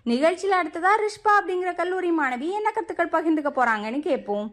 நிகழ்ச்சியில் அடுத்ததா ரிஷ்பா அப்படிங்கிற கல்லூரி மாணவி என்ன கருத்துக்கள் பகிர்ந்துக்க போறாங்கன்னு கேட்போம்.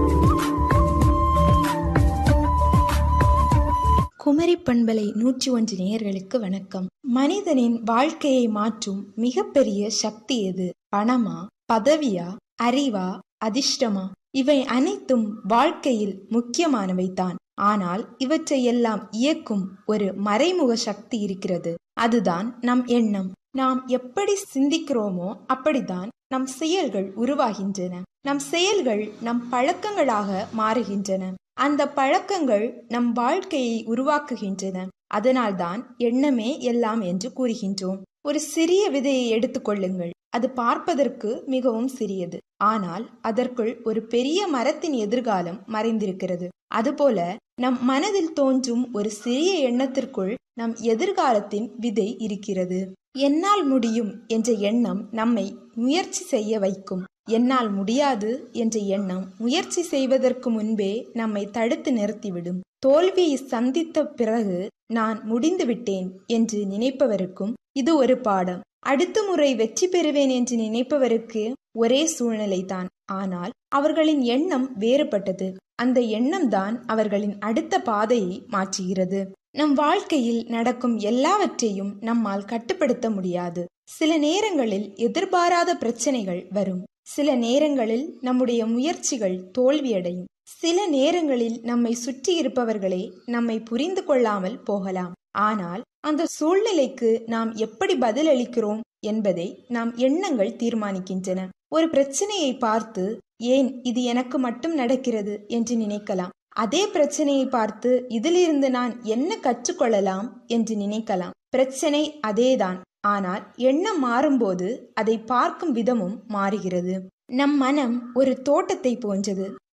குமரி பண்பலை 101 நேயர்களுக்கு வணக்கம். மனிதனின் வாழ்க்கையை மாற்றும் மிகப்பெரிய சக்தி எது? பணமா, பதவியா, அறிவா, அதிர்ஷ்டமா? இவை அனைத்தும் வாழ்க்கையில் முக்கியமானவைதான். ஆனால் இவற்றை எல்லாம் இயக்கும் ஒரு மறைமுக சக்தி இருக்கிறது. அதுதான் நம் எண்ணம். நாம் எப்படி சிந்திக்கிறோமோ அப்படித்தான் நம் செயல்கள் உருவாகின்றன. நம் செயல்கள் நம் பழக்கங்களாக மாறுகின்றன. அந்த பழக்கங்கள் நம் வாழ்க்கையை உருவாக்குகின்றன. அதனால்தான் எண்ணமே எல்லாம் என்று கூறுகின்றோம். ஒரு சிறிய விதையை எடுத்துக்கொள்ளுங்கள். அது பார்ப்பதற்கு மிகவும் சிறியது, ஆனால் அதற்குள் ஒரு பெரிய மரத்தின் எதிர்காலம் மறைந்திருக்கிறது. அதுபோல நம் மனதில் தோன்றும் ஒரு சிறிய எண்ணத்திற்குள் நம் எதிர்காலத்தின் விதை இருக்கிறது. என்னால் முடியும் என்ற எண்ணம் நம்மை முயற்சி செய்ய வைக்கும். என்னால் முடியாது என்ற எண்ணம் முயற்சி செய்வதற்கு முன்பே நம்மை தடுத்து நிறுத்திவிடும். தோல்வியை சந்தித்த பிறகு நான் முடிந்து விட்டேன் என்று நினைப்பவருக்கும் இது ஒரு பாடம். அடுத்த முறை வெற்றி பெறுவேன் என்று நினைப்பவருக்கு ஒரே சூழ்நிலைதான், ஆனால் அவர்களின் எண்ணம் வேறுபட்டது. அந்த எண்ணம் தான் அவர்களின் அடுத்த பாதையை மாற்றுகிறது. நம் வாழ்க்கையில் நடக்கும் எல்லாவற்றையும் நம்மால் கட்டுப்படுத்த முடியாது. சில நேரங்களில் எதிர்பாராத பிரச்சனைகள் வரும். சில நேரங்களில் நம்முடைய முயற்சிகள் தோல்வியடையும். சில நேரங்களில் நம்மை சுற்றி இருப்பவர்களே நம்மை புரிந்து கொள்ளாமல் போகலாம். ஆனால் அந்த சூழ்நிலைக்கு நாம் எப்படி பதிலளிக்கிறோம் என்பதை நாம் எண்ணங்கள் தீர்மானிக்கின்றன. ஒரு பிரச்சனையை பார்த்து ஏன் இது எனக்கு மட்டும் நடக்கிறது என்று நினைக்கலாம். அதே பிரச்சனையை பார்த்து இதிலிருந்து நான் என்ன கற்றுக்கொள்ளலாம் என்று நினைக்கலாம். பிரச்சனை அதேதான், ஆனால் எண்ணம் மாறும்போது அதை பார்க்கும் விதமும் மாறுகிறது. நம் மனம் ஒரு தோட்டத்தை போன்றது.